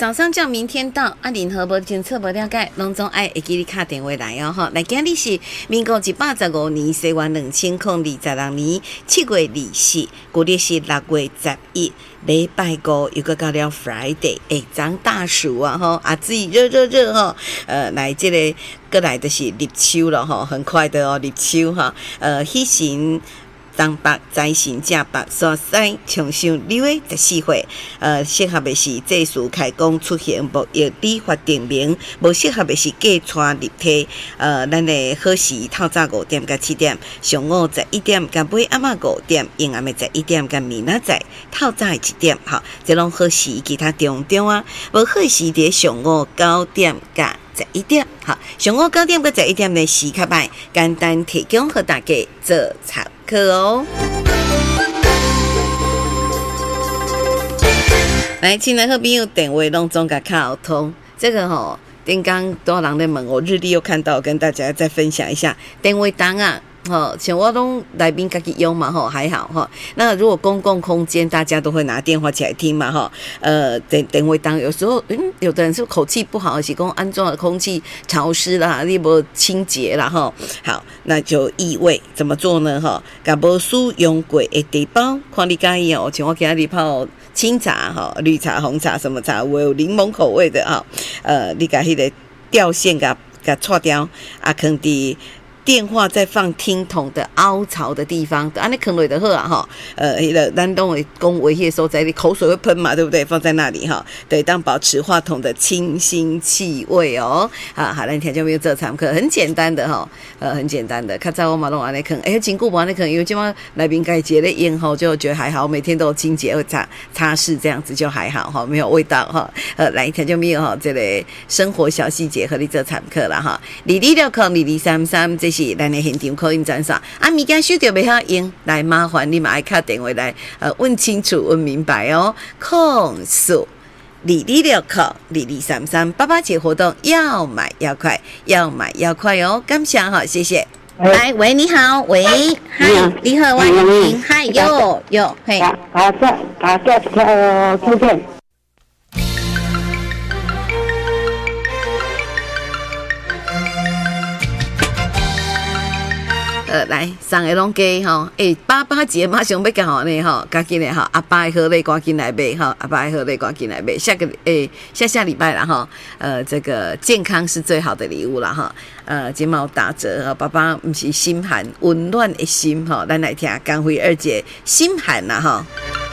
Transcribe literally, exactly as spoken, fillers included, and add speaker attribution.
Speaker 1: 早上叫明天到，啊，任何无清楚无了解，拢总爱会记你打电话来哦吼。来，今日是民国一百十五年西元两千零二十六年七月二四，古历是六月十一，礼拜五又个到了 Friday， 哎，长大暑啊吼，啊，自己热热热吼，呃，来这个过来的是立秋了吼，很快的哦，立秋哈，呃，喜神。东北财神正北所西冲上六月十四岁，呃，适合的是祭祀开工出行无要理法定名，无适合的是驾车入体。呃，咱的好时透早五点到七点，上午十一点到尾暗晡五点，阴暗的十一点到明仔载透早的一点，吼，这拢好时。其他中中啊，无好时伫上午九点到十一点，好，上午九点到十一点的时较歹，简单提供给大家做参考哦。来，亲爱好朋友，电话拢总甲卡通，这个吼、哦，顶刚多人在问我，日历又看到，跟大家再分享一下电话档啊。吼，像我拢来宾自己用嘛，吼还好吼。那如果公共空间，大家都会拿电话起来听嘛，吼。呃，电电话当有时候，嗯，有的人是口气不好，是讲安装的空气潮湿啦，你无清洁啦，吼。好，那就异味怎么做呢？吼，甲无使用过的茶包，看你介意哦。像我今日泡清茶，吼，绿茶、红茶什么茶，我有柠檬口味的啊。呃，你甲迄个吊线甲甲错掉，啊，放伫电话在放听筒的凹槽的地方，安尼放落就好啊哈。呃，迄个咱拢会讲话迄个所在，你口水会喷嘛，对不对？放在那里哈，对，当保持话筒的清新气味哦。啊，好，咱听众朋友做参考，很简单的哈，呃，很简单的。较早我嘛拢安尼放，哎，真久无安尼放，因为今晚来宾该节的烟吼，就觉得还好，每天都有清洁会擦擦拭，这样子就还好哈，没有味道哈。呃，来听众朋友哈，这个生活小细节和你做参考啦哈。二二六空二二三三这。是咱的现场口音专线，啊，物件收到袂晓用，来麻烦你嘛爱打电话来，呃，问清楚、问明白哦。控诉二二六扣二二三三八八节活动，要买要快，要买要快哦。感谢哈，谢谢。来，喂，你好，喂，嗨，你好，我是婷，嗨，哟哟，嘿，
Speaker 2: 打这打这条图片。
Speaker 1: 呃，来，送个拢加吼，诶，八八节马上要讲好呢吼，赶紧的吼，阿爸的好礼赶紧来买吼，阿爸的好礼赶紧来买，下个诶下下礼拜啦吼，呃，这个健康是最好的礼物啦哈，呃，睫毛打折哈，爸爸不是心寒，温暖的心哈，咱来听江辉二姐心寒啦哈。